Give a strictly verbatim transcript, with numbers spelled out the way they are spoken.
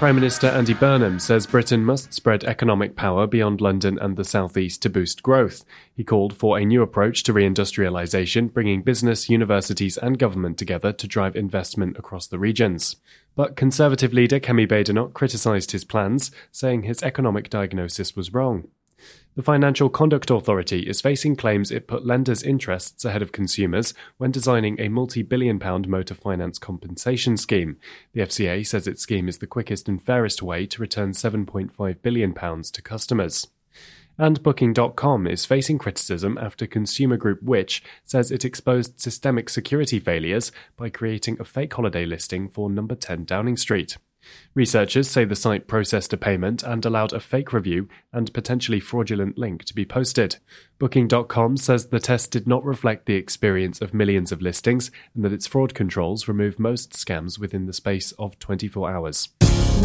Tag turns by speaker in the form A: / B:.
A: Prime Minister Andy Burnham says Britain must spread economic power beyond London and the South East to boost growth. He called for a new approach to reindustrialisation, bringing business, universities and government together to drive investment across the regions. But Conservative leader Kemi Badenoch criticised his plans, saying his economic diagnosis was wrong. The Financial Conduct Authority is facing claims it put lenders' interests ahead of consumers when designing a multi-billion pound motor finance compensation scheme. The F C A says its scheme is the quickest and fairest way to return seven point five billion pounds to customers. And Booking dot com is facing criticism after consumer group Which says it exposed systemic security failures by creating a fake holiday listing for number ten Downing Street. Researchers say the site processed a payment and allowed a fake review and potentially fraudulent link to be posted. Booking dot com says the test did not reflect the experience of millions of listings and that its fraud controls removed most scams within the space of twenty-four hours.